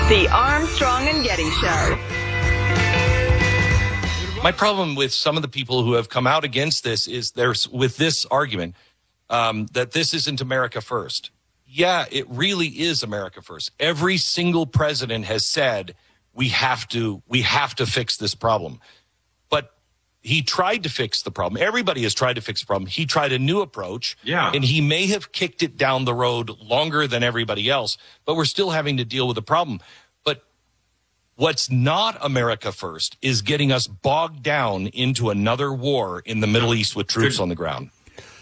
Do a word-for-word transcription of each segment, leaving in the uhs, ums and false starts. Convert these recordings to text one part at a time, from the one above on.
The Armstrong and Getty Show. My problem with some of the people who have come out against this is there's with this argument um, that this isn't America first. Yeah, it really is America first. Every single president has said we have to we have to fix this problem. But he tried to fix the problem. Everybody has tried to fix the problem. He tried a new approach. Yeah. And he may have kicked it down the road longer than everybody else, but we're still having to deal with the problem. But what's not America first is getting us bogged down into another war in the Middle East with troops on the ground.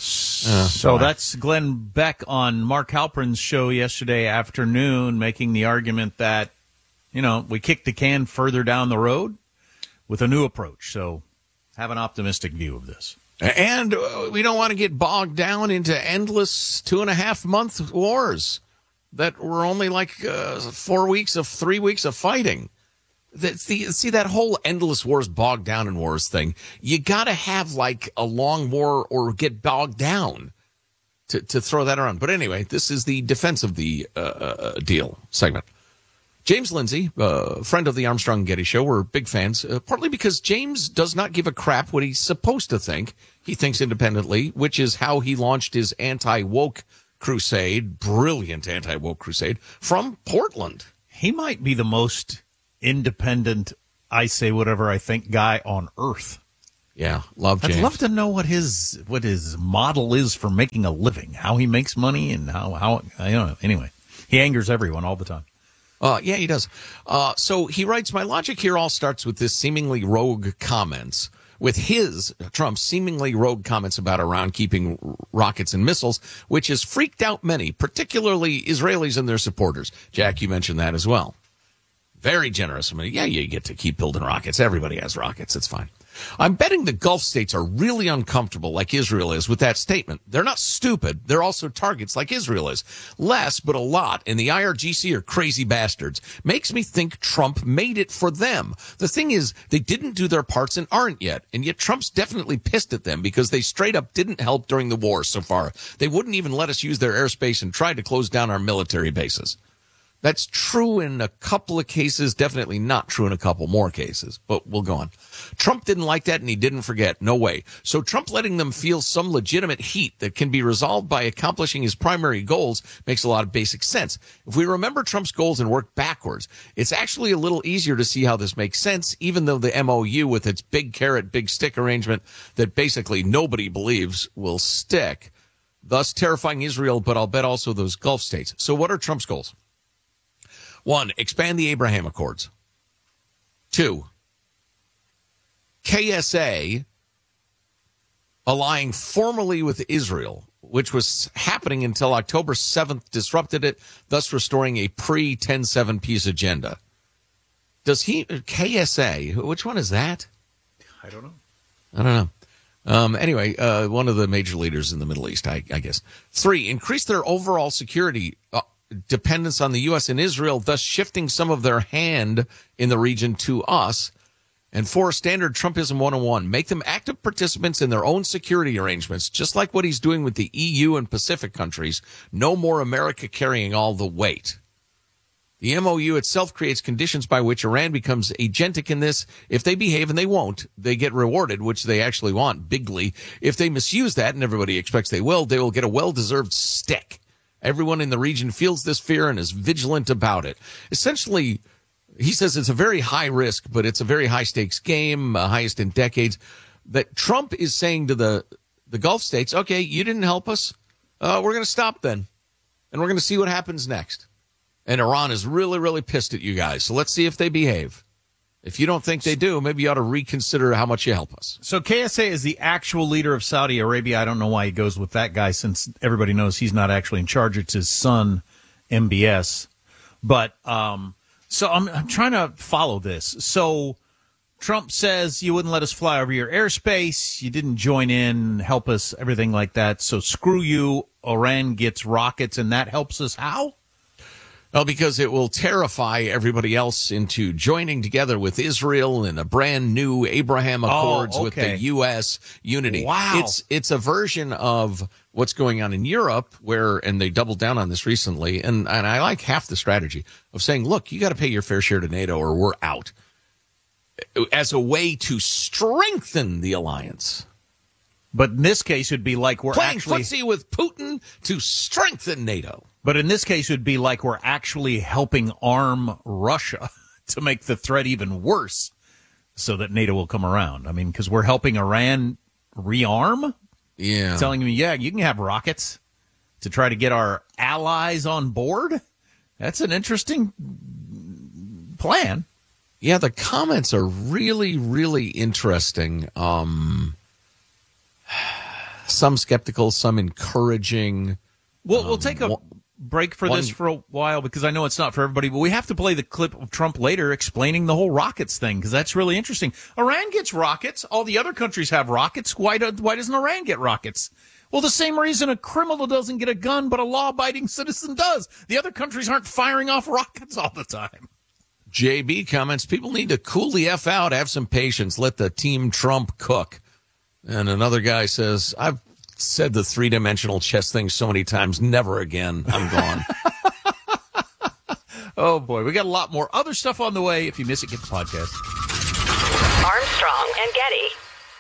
Uh, so that's Glenn Beck on Mark Halperin's show yesterday afternoon, making the argument that, you know, we kicked the can further down the road with a new approach. So have an optimistic view of this. And uh, we don't want to get bogged down into endless two and a half month wars that were only like uh, four weeks of three weeks of fighting. That's the, see, that whole endless wars, bogged down in wars thing, you got to have like a long war or get bogged down to, to throw that around. But anyway, this is the defense of the uh, uh, deal segment. James Lindsay, uh, friend of the Armstrong and Getty Show, we're big fans, uh, partly because James does not give a crap what he's supposed to think. He thinks independently, which is how he launched his anti-woke crusade, brilliant anti-woke crusade, from Portland. He might be the most independent, I say whatever I think guy on earth. Yeah, love James. I'd love to know what his what his model is for making a living, how he makes money, and how, how I don't know. Anyway, he angers everyone all the time. Uh, yeah, he does. Uh, so he writes, my logic here all starts with this seemingly rogue comments, with his, Trump's seemingly rogue comments about Iran keeping rockets and missiles, which has freaked out many, particularly Israelis and their supporters. Jack, you mentioned that as well. Very generous. I mean, yeah, you get to keep building rockets. Everybody has rockets. It's fine. I'm betting the Gulf states are really uncomfortable, like Israel is, with that statement. They're not stupid. They're also targets like Israel is. Less, but a lot, and the I R G C are crazy bastards. Makes me think Trump made it for them. The thing is, they didn't do their parts and aren't yet, and yet Trump's definitely pissed at them because they straight up didn't help during the war so far. They wouldn't even let us use their airspace and tried to close down our military bases. That's true in a couple of cases, definitely not true in a couple more cases, but we'll go on. Trump didn't like that, and he didn't forget. No way. So Trump letting them feel some legitimate heat that can be resolved by accomplishing his primary goals makes a lot of basic sense. If we remember Trump's goals and work backwards, it's actually a little easier to see how this makes sense, even though the M O U with its big carrot, big stick arrangement that basically nobody believes will stick, thus terrifying Israel, but I'll bet also those Gulf states. So what are Trump's goals? One, expand the Abraham Accords. Two, K S A allying formally with Israel, which was happening until October seventh, disrupted it, thus restoring a pre ten seven peace agenda. Does he, K S A, which one is that? I don't know. I don't know. Um, anyway, uh, one of the major leaders in the Middle East, I, I guess. Three, increase their overall security uh, dependence on the U S and Israel, thus shifting some of their hand in the region to us. And four, standard Trumpism one oh one. Make them active participants in their own security arrangements, just like what he's doing with the E U and Pacific countries. No more America carrying all the weight. The M O U itself creates conditions by which Iran becomes agentic in this. If they behave, and they won't, they get rewarded, which they actually want bigly. If they misuse that, and everybody expects they will, they will get a well-deserved stick. Everyone in the region feels this fear and is vigilant about it. Essentially, he says it's a very high risk, but it's a very high stakes game, uh, highest in decades, that Trump is saying to the, the Gulf states, okay, you didn't help us. Uh, we're going to stop then. And we're going to see what happens next. And Iran is really, really pissed at you guys. So let's see if they behave. If you don't think they do, maybe you ought to reconsider how much you help us. So K S A is the actual leader of Saudi Arabia. I don't know why he goes with that guy, since everybody knows he's not actually in charge. It's his son, M B S. But um, so I'm, I'm trying to follow this. So Trump says you wouldn't let us fly over your airspace. You didn't join in, help us, everything like that. So screw you. Iran gets rockets, and that helps us how? Well, because it will terrify everybody else into joining together with Israel in a brand new Abraham Accords Oh, with okay. the U S unity. Wow. It's it's a version of what's going on in Europe where, and they doubled down on this recently, and, and I like half the strategy of saying, look, you got to pay your fair share to NATO or we're out, as a way to strengthen the alliance. But in this case, it'd be like we're Playing actually. footsie with Putin to strengthen NATO. But in this case, it'd be like we're actually helping arm Russia to make the threat even worse, so that NATO will come around. I mean, because we're helping Iran rearm, Yeah. telling them, yeah, you can have rockets to try to get our allies on board. That's an interesting plan. Yeah, the comments are really, really interesting. Um, some skeptical, some encouraging. We'll, we'll take a one- break for one- this for a while because I know it's not for everybody, but we have to play the clip of Trump later explaining the whole rockets thing because that's really interesting. Iran gets rockets. All the other countries have rockets. Why, do, why doesn't Iran get rockets? Well, the same reason a criminal doesn't get a gun, but a law-abiding citizen does. The other countries aren't firing off rockets all the time. J B comments, people need to cool the F out, have some patience, let the Team Trump cook. And another guy says, I've said the three-dimensional chess thing so many times, never again. I'm gone. Oh, boy. We got a lot more other stuff on the way. If you miss it, get the podcast. Armstrong and Getty.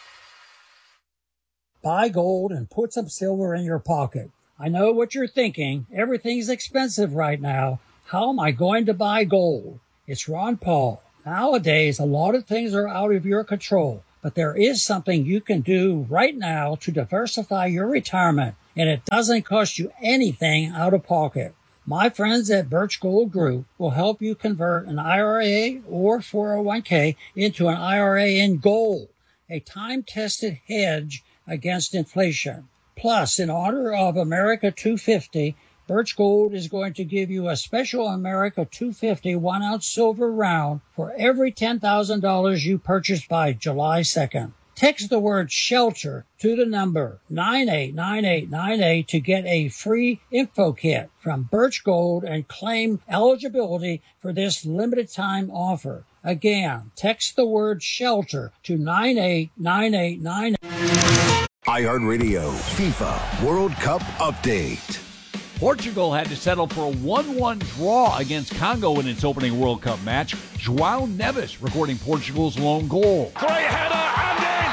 Buy gold and put some silver in your pocket. I know what you're thinking. Everything's expensive right now. How am I going to buy gold? It's Ron Paul. Nowadays, a lot of things are out of your control, but there is something you can do right now to diversify your retirement, and it doesn't cost you anything out of pocket. My friends at Birch Gold Group will help you convert an I R A or four oh one k into an I R A in gold, a time-tested hedge against inflation. Plus, in honor of America two fifty, Birch Gold is going to give you a special America two fifty one-ounce silver round for every ten thousand dollars you purchase by July second. Text the word SHELTER to the number nine eight nine eight nine eight to get a free info kit from Birch Gold and claim eligibility for this limited time offer. Again, text the word SHELTER to nine eight nine eight nine eight. iHeartRadio FIFA World Cup Update. Portugal had to settle for a one one draw against Congo in its opening World Cup match. João Neves recording Portugal's lone goal. Great header and in!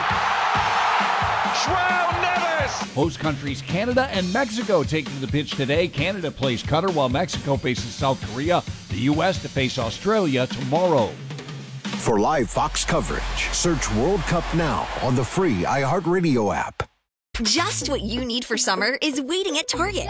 João Neves! Host countries Canada and Mexico take to the pitch today. Canada plays Qatar while Mexico faces South Korea. The U S to face Australia tomorrow. For live Fox coverage, search World Cup now on the free iHeartRadio app. Just what you need for summer is waiting at Target.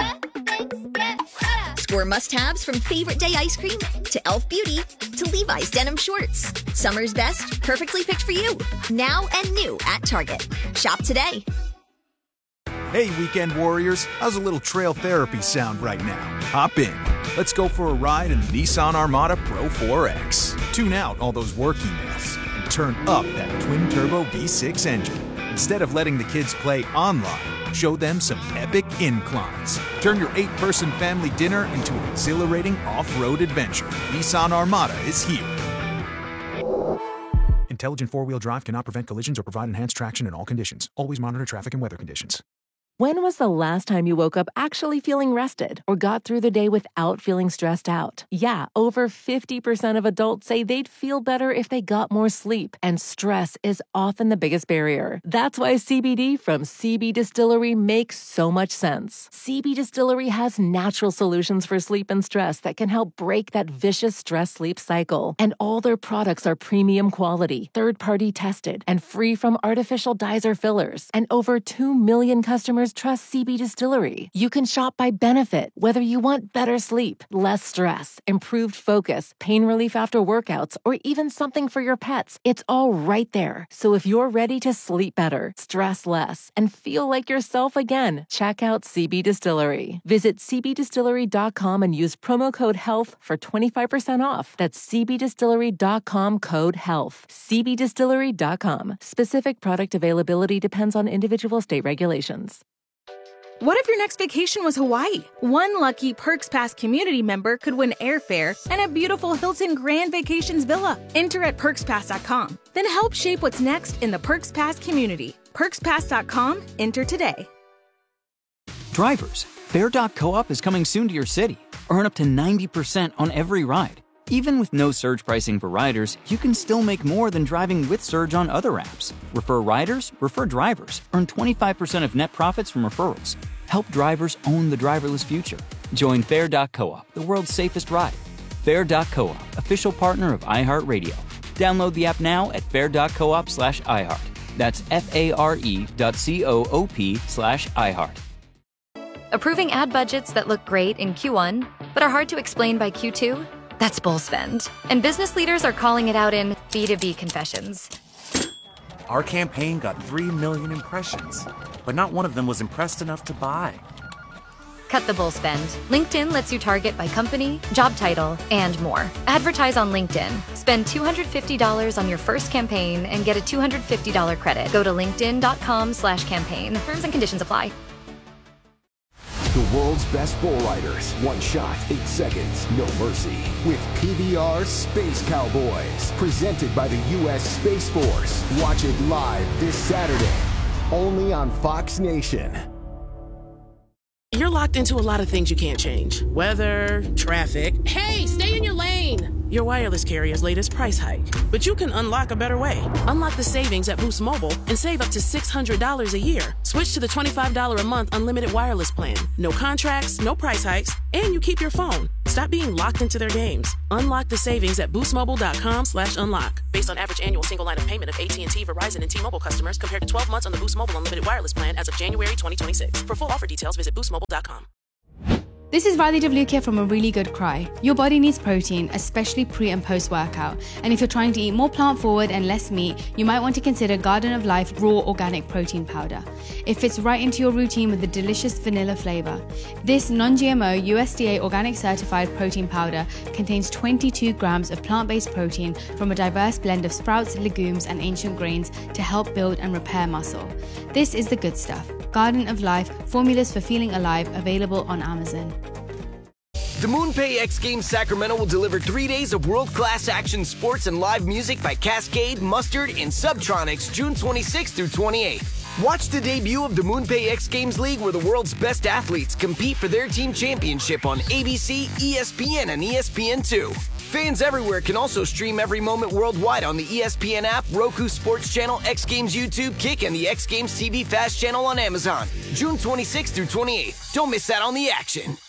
Score must-haves from Favorite Day ice cream to e l f Beauty to Levi's denim shorts. Summer's best, perfectly picked for you. Now and new at Target. Shop today. Hey, weekend warriors, how's a little trail therapy sound right now? Hop in. Let's go for a ride in the Nissan Armada Pro four X. Tune out all those work emails and turn up that twin-turbo V six engine. Instead of letting the kids play online, show them some epic inclines. Turn your eight-person family dinner into an exhilarating off-road adventure. Nissan Armada is here. Intelligent four-wheel drive cannot prevent collisions or provide enhanced traction in all conditions. Always monitor traffic and weather conditions. When was the last time you woke up actually feeling rested or got through the day without feeling stressed out? Yeah, over fifty percent of adults say they'd feel better if they got more sleep, and stress is often the biggest barrier. That's why C B D from C B Distillery makes so much sense. C B Distillery has natural solutions for sleep and stress that can help break that vicious stress-sleep cycle. And all their products are premium quality, third-party tested, and free from artificial dyes or fillers. And over two million customers trust C B Distillery. You can shop by benefit, whether you want better sleep, less stress, improved focus, pain relief after workouts, or even something for your pets. It's all right there. So if you're ready to sleep better, stress less, and feel like yourself again, check out C B Distillery. Visit c b distillery dot com and use promo code HEALTH for twenty-five percent off. That's c b distillery dot com code HEALTH. c b distillery dot com. Specific product availability depends on individual state regulations. What if your next vacation was Hawaii? One lucky Perks Pass community member could win airfare and a beautiful Hilton Grand Vacations villa. Enter at perks pass dot com. Then help shape what's next in the Perks Pass community. perks pass dot com. Enter today. Drivers, Fare dot coop is coming soon to your city. Earn up to ninety percent on every ride. Even with no surge pricing for riders, you can still make more than driving with Surge on other apps. Refer riders, refer drivers. Earn twenty-five percent of net profits from referrals. Help drivers own the driverless future. Join Fare dot coop, the world's safest ride. Fare dot coop, official partner of iHeartRadio. Download the app now at fare dot coop slash iHeart. That's F-A-R-E dot C-O-O-P slash iHeart. Approving ad budgets that look great in Q one, but are hard to explain by Q two? That's bull spend. And business leaders are calling it out in B two B confessions. Our campaign got three million impressions, but not one of them was impressed enough to buy. Cut the bull spend. LinkedIn lets you target by company, job title, and more. Advertise on LinkedIn. Spend two hundred fifty dollars on your first campaign and get a two hundred fifty dollars credit. Go to linkedin.com slash campaign. Terms and conditions apply. The world's best bull riders. One shot, eight seconds, no mercy. With P B R Space Cowboys. Presented by the U S Space Force. Watch it live this Saturday. Only on Fox Nation. You're locked into a lot of things you can't change. Weather, traffic. Hey, stay in your lane! Your wireless carrier's latest price hike. But you can unlock a better way. Unlock the savings at Boost Mobile and save up to six hundred dollars a year. Switch to the twenty-five dollars a month unlimited wireless plan. No contracts, no price hikes, and you keep your phone. Stop being locked into their games. Unlock the savings at boostmobile.com slash unlock. Based on average annual single line of payment of A T and T, Verizon, and T-Mobile customers compared to twelve months on the Boost Mobile unlimited wireless plan as of January twenty twenty-six. For full offer details, visit boost mobile dot com. This is Radhi Devlukia from A Really Good Cry. Your body needs protein, especially pre and post workout. And if you're trying to eat more plant forward and less meat, you might want to consider Garden of Life Raw Organic Protein Powder. It fits right into your routine with a delicious vanilla flavor. This non-G M O U S D A organic certified protein powder contains twenty-two grams of plant-based protein from a diverse blend of sprouts, legumes, and ancient grains to help build and repair muscle. This is the good stuff. Garden of Life, formulas for feeling alive, available on Amazon. The MoonPay X Games Sacramento will deliver three days of world-class action sports and live music by Cascade, Mustard, and Subtronics June twenty-sixth through twenty-eighth. Watch the debut of the MoonPay X Games League where the world's best athletes compete for their team championship on A B C, E S P N, and E S P N two. Fans everywhere can also stream every moment worldwide on the E S P N app, Roku Sports Channel, X Games YouTube, Kick, and the X Games T V Fast Channel on Amazon. June twenty-sixth through twenty-eighth. Don't miss out on the action.